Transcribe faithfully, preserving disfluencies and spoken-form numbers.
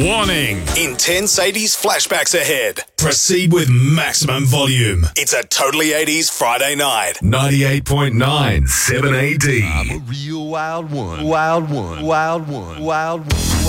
Warning. Intense eighties flashbacks ahead. Proceed with maximum volume. It's a totally eighties Friday night. ninety-eight point nine seven A D. I'm a real wild one. Wild one. Wild one. Wild one. Wild one.